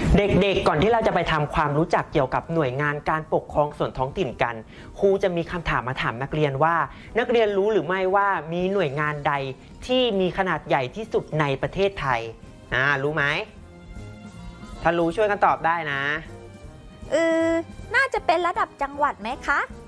เด็กๆก่อนที่เราจะไปทำความรู้จักเกี่ยวกับหน่วยงานการปกครองส่วนท้องถิ่นกันครูจะมีคำถามมาถามนักเรียนว่านักเรียนรู้หรือไม่ว่ามีหน่วยงานใดที่มีขนาดใหญ่ที่สุดในประเทศไทยรู้ไหมถ้ารู้ช่วยกันตอบได้นะน่าจะเป็นระดับจังหวัดไหมคะ